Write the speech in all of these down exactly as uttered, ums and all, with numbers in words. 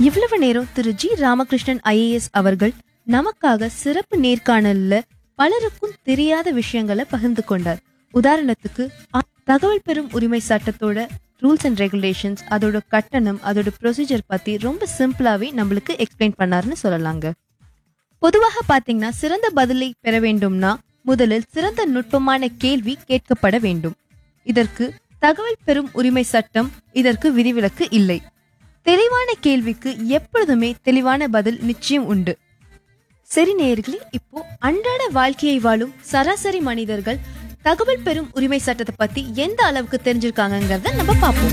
இவ்வளவு நேரம் திரு G Ramakrishnan IAS அவர்கள் நமக்காக சிறப்பு நேர்காணல்ல பலருக்கும் தெரியாத விஷயங்களை பகிர்ந்து கொண்டார். உதாரணத்துக்கு தகவல் பெறும் உரிமை சட்டத்தோட ரூல்ஸ் அண்ட் ரெகுலேஷன்ஸ், அதோட கட்டணம், அதோட ப்ரொசீஜர் பத்தி ரொம்ப சிம்பிளாவே நம்மளுக்கு எக்ஸ்பிளைன் பண்ணாருன்னு சொல்லலாங்க. பொதுவாக பாத்தீங்கன்னா சிறந்த பதிலை பெற வேண்டும்னா முதலில் சிறந்த நுட்பமான கேள்வி கேட்கப்பட வேண்டும். இதற்கு தகவல் பெறும் உரிமை சட்டம் இதற்கு விதிவிலக்கு இல்லை. தெளிவான கேள்விக்கு எப்பொழுதுமே தெளிவான பதில் நிச்சயம் உண்டு. சரி நேயர்களே, இப்போ அன்றாட வாழ்க்கையை வாழும் சராசரி மனிதர்கள் தகவல் பெறும் உரிமை சட்டத்தை பத்தி எந்த அளவுக்கு தெரிஞ்சிருக்காங்கிறத நம்ம பார்ப்போம்.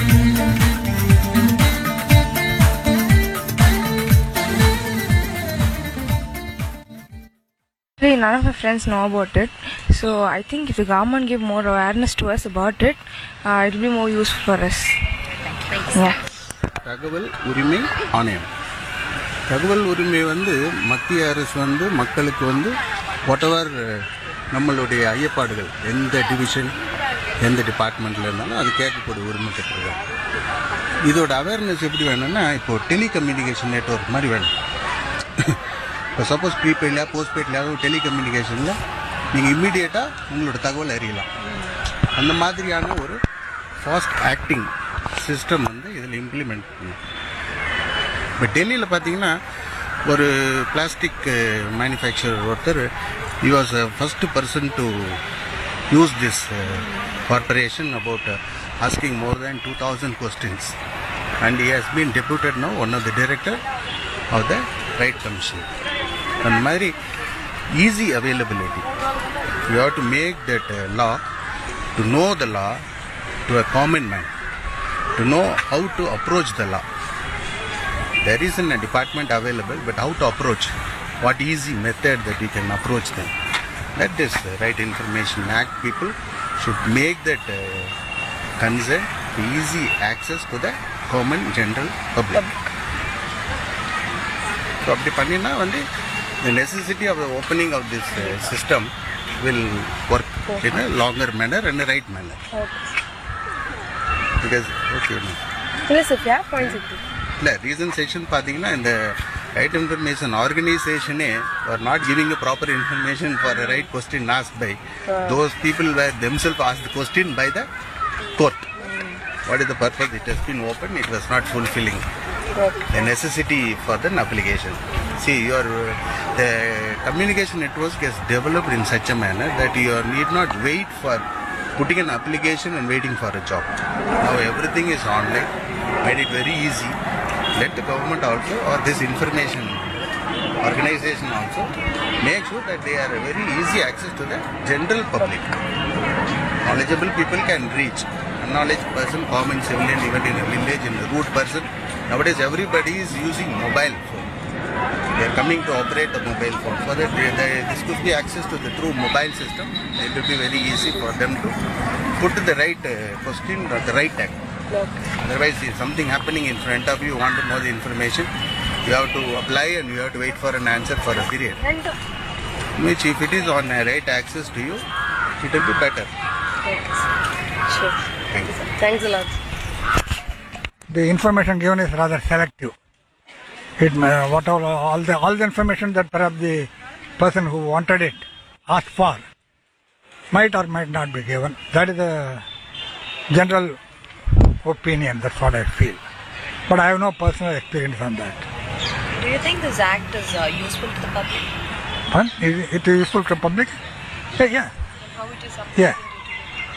None of my friends know about it, so I think if the government give more awareness to us about it, uh, it will be more useful for us. Yeah. தகவல் உரிமை ஆணையம். தகவல் உரிமை வந்து மத்திய அரசு வந்து மக்களுக்கு வந்து வாட்டவர் நம்மளுடைய ஐயப்பாடுகள் எந்த டிவிஷன் எந்த டிபார்ட்மெண்ட்டில் இருந்தாலும் அது கேட்கக்கூடிய உரிமை பெற்றிருக்காங்க. இதோட அவேர்னஸ் எப்படி வேணும்னா, இப்போது டெலிகம்யூனிகேஷன் நெட்வொர்க் மாதிரி வேணும். இப்போ சப்போஸ் ப்ரீபெய்ட்லையா போஸ்ட்பெய்ட்லையாவது டெலிகம்யூனிகேஷனில் நீங்கள் இம்மீடியட்டாக உங்களோட தகவல் அறியலாம். அந்த மாதிரியான ஒரு ஃபாஸ்ட் ஆக்டிங் சிஸ்டம் வந்து இதில் இம்ப்ளிமெண்ட் பண்ணணும். இப்போ டெல்லியில் பார்த்தீங்கன்னா ஒரு பிளாஸ்டிக் மேனுஃபேக்சரர் ஒருத்தர், he was the first person to use this uh, corporation about uh, asking more than two thousand questions, and he has been deputed now one of the director of the Right Commission. And very easy availability. You have to make that uh, law, to know the law to a common man, to know how to approach the law. There isn't a department available, but how to approach, what easy method that you can approach them. That is the Right Information Act. People should make that uh, concern easy access to the common general public. So அப்படி பண்ணினா வந்து the necessity of the opening of this uh, system will work in a longer manner and a right manner. Because okay no. Yes, if you have points it. இல்ல reason section பாத்தீங்கன்னா இந்த right information ஆர்கனைசேஷனே R not giving a proper information for a right question asked by uh. those people were themselves asked the question by the court. Mm. What is the purpose? It has been opened, it was not fulfilling okay. the necessity for the application. See, your the communication network is developed in such a manner that you need not wait for putting an application and waiting for a job. Now everything is online, made it very easy. Let the government also, or this information organization also, make sure that they are a very easy access to the general public. Knowledgeable people can reach. Unknowledgeable person, common civilian, even in a village, in a rude person. Nowadays everybody is using mobile phone. They are coming to operate a mobile phone. For that, they, they, this could be access to the true mobile system. It will be very easy for them to put the right uh, question at the right time. Okay. Otherwise, if something happening in front of you, you want to know the information, you have to apply and you have to wait for an answer for a period. And which, if it is on a right access to you, it will be better. Okay. Sure. Thank you. Thanks a lot. The information given is rather selective. It may, whatever all the all the information that perhaps the person who wanted it asked for might or might not be given. That is the general opinion. That's what I feel. But I have no personal experience on that. Do you think this act is uh, useful to the public? Huh? Is it useful to the public? Yeah, yeah. How it is? Yeah.